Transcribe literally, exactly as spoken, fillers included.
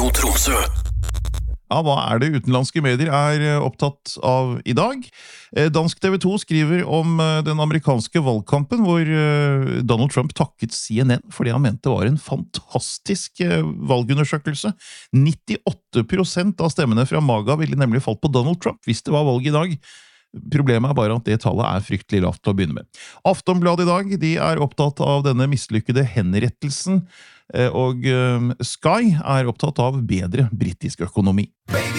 Radio Tromsø. Ja, hva er det utenlandske medier er opptatt av i dag? Dansk T V to skriver om den amerikanske valgkampen, hvor Donald Trump takket C N N fordi han mente det var en fantastisk valgundersøkelse. nittiåtte prosent av stemmene fra MAGA ville nemlig falt på Donald Trump hvis det var valg i dag. Problemet er bare at det tallet er fryktelig lavt til å begynne med. Aftonbladet i dag, de er opptatt av denne mislykkede henrettelsen, og Sky er opptatt av bedre britisk økonomi.